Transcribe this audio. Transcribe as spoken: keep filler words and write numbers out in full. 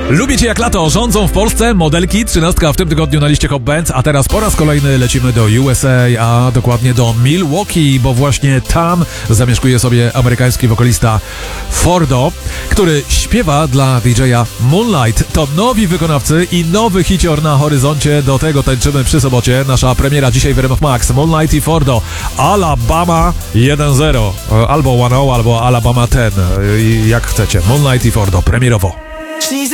Lubicie jak lato, rządzą w Polsce modelki, trzynastka w tym tygodniu na liście Hot Bands, a teraz po raz kolejny lecimy do U S A, a dokładnie do Milwaukee, bo właśnie tam zamieszkuje sobie amerykański wokalista Fordo, który śpiewa dla D J-a Moonlight. To nowi wykonawcy i nowy hicior na horyzoncie, do tego tańczymy przy sobocie. Nasza premiera dzisiaj w R M F Max, Moonlight i Fordo, Alabama jeden zero, albo jeden zero, albo Alabama dziesięć, jak chcecie. Moonlight i Fordo, premierowo.